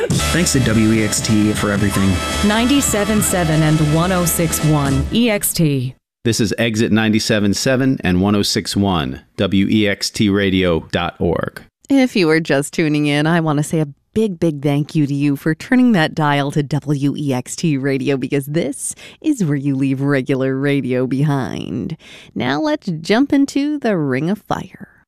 Thanks to WEXT for everything. 97.7 and 106.1 EXT. This is Exit 97.7 and 106.1, WEXTradio.org. If you are just tuning in, I want to say a big thank you to you for turning that dial to WEXT Radio, because this is where you leave regular radio behind. Now let's jump into the Ring of Fire.